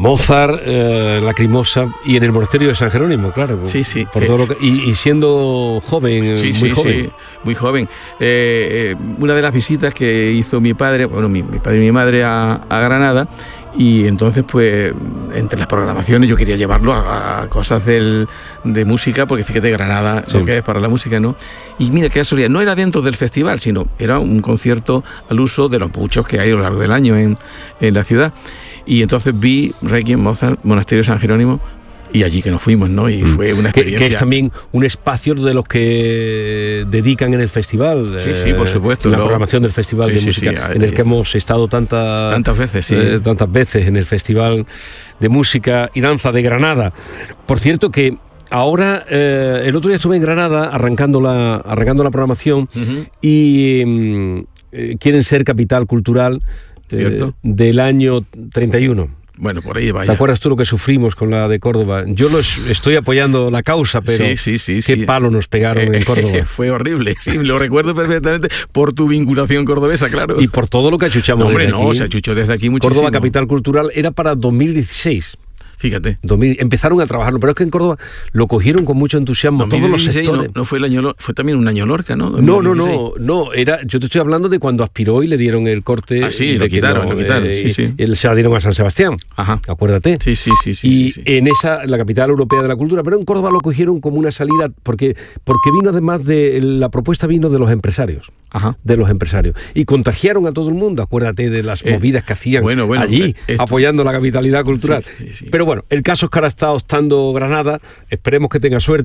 Mozart, Lacrimosa y en el monasterio de San Jerónimo, claro. Sí, sí. Por todo lo que, y siendo joven, muy joven. Sí, muy joven. Una de las visitas que hizo mi padre, mi padre y mi madre a Granada, y entonces pues entre las programaciones yo quería llevarlo a cosas de música, porque fíjate, Granada lo que es para la música, ¿no? Y mira qué casualidad, no era dentro del festival, sino era un concierto al uso de los muchos que hay a lo largo del año en la ciudad. Y entonces vi Requiem, Mozart, Monasterio de San Jerónimo, y allí que nos fuimos, ¿no? Y fue una experiencia. Que es también un espacio de los que dedican en el festival. Sí, por supuesto. La programación del Festival de Música, en el que hemos estado tantas veces en el Festival de Música y Danza de Granada. Por cierto que ahora, el otro día estuve en Granada arrancando la programación y quieren ser capital cultural del año 31. Bueno, por ahí vaya. ¿Te acuerdas tú lo que sufrimos con la de Córdoba? Yo estoy apoyando la causa, pero qué palo nos pegaron en Córdoba. Fue horrible, sí, lo recuerdo perfectamente por tu vinculación cordobesa, claro. Y por todo lo que achuchamos desde aquí. Se achuchó desde aquí muchísimo. Córdoba Capital Cultural era para 2016. Fíjate. Empezaron a trabajarlo, pero es que en Córdoba lo cogieron con mucho entusiasmo todos los sectores. No fue el año, fue también un año Lorca, ¿no? No, yo te estoy hablando de cuando aspiró y le dieron el corte. Lo quitaron. Se la dieron a San Sebastián. Ajá. Acuérdate. Sí. En esa, la capital europea de la cultura, pero en Córdoba lo cogieron como una salida, porque vino además la propuesta vino de los empresarios. Ajá. De los empresarios. Y contagiaron a todo el mundo, acuérdate de las movidas que hacían allí, apoyando la capitalidad cultural. Sí. Pero bueno, el caso es que ahora está optando Granada, esperemos que tenga suerte.